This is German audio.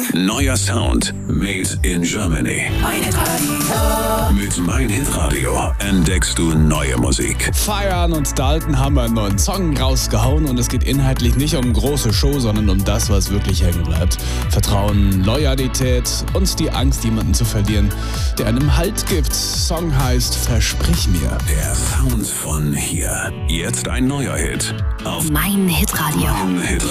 Neuer Sound. Made in Germany. Mein Hitradio. Mit Mein Hitradio entdeckst du neue Musik. Feiern und Dalton haben einen neuen Song rausgehauen und es geht inhaltlich nicht um große Show, sondern um das, was wirklich hängen bleibt. Vertrauen, Loyalität und die Angst, jemanden zu verlieren, der einem Halt gibt. Song heißt Versprich mir. Der Sound von hier. Jetzt ein neuer Hit auf Mein Hitradio. Mein Hitradio.